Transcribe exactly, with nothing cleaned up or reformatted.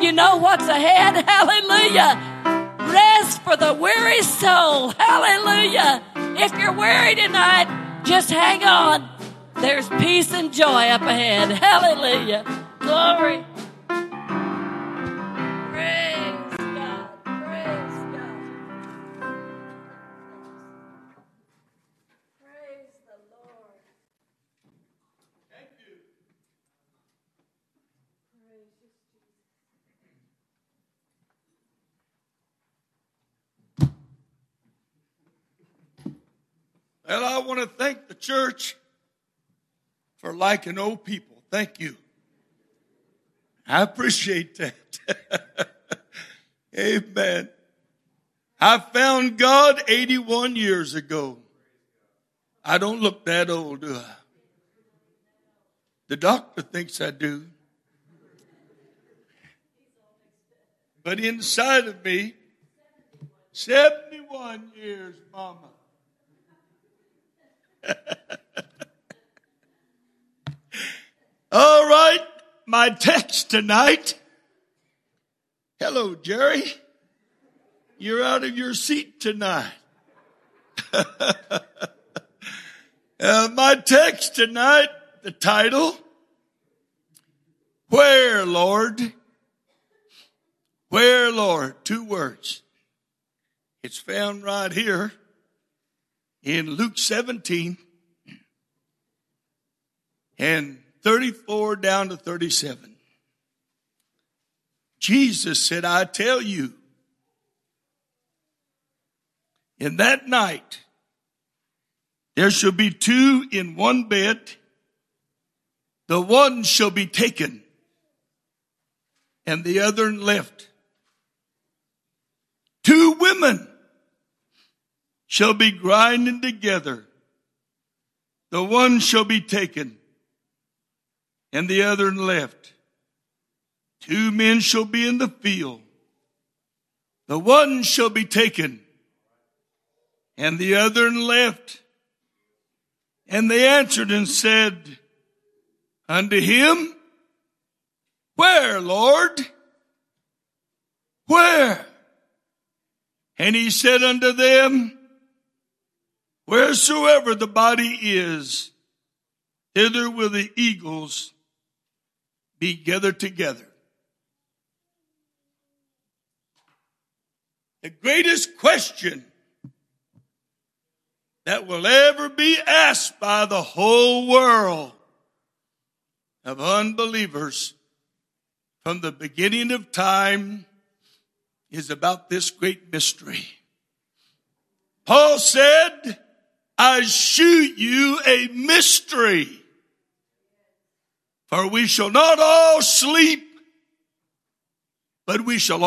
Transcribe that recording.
you know what's ahead. Hallelujah. Rest for the weary soul. Hallelujah. If you're weary tonight, just hang on. There's peace and joy up ahead. Hallelujah. Glory. Praise God. Praise God. Praise the Lord. Thank you. Praise you, Jesus. Well, I want to thank the church for liking old people. Thank you. I appreciate that. Amen. I found God eighty-one years ago. I don't look that old, do I? The doctor thinks I do. But inside of me, seventy-one years, Mama. All right, my text tonight. Hello, Jerry. You're out of your seat tonight. uh, my text tonight, the title, Where, Lord? Where, Lord? Two words. It's found right here in Luke seventeen and thirty-four down to thirty-seven. Jesus said, I tell you, in that night, there shall be two in one bed. The one shall be taken and the other left. Two women shall be grinding together. The one shall be taken and the other left. Two men shall be in the field. The one shall be taken and the other left. And they answered and said unto him, Where, Lord? Where? And he said unto them, Wheresoever the body is, thither will the eagles be gathered together. The greatest question that will ever be asked by the whole world of unbelievers from the beginning of time is about this great mystery. Paul said, I shew you a mystery, for we shall not all sleep, but we shall all